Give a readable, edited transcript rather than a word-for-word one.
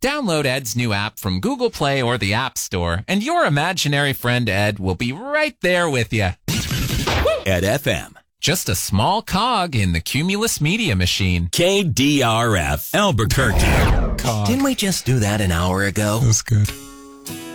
Download Ed's new app from Google Play or the App Store, and your imaginary friend Ed will be right there with you. Ed FM. Just a small cog in the Cumulus Media machine. KDRF, Albuquerque. Cog. Didn't we just do that an hour ago? That was good.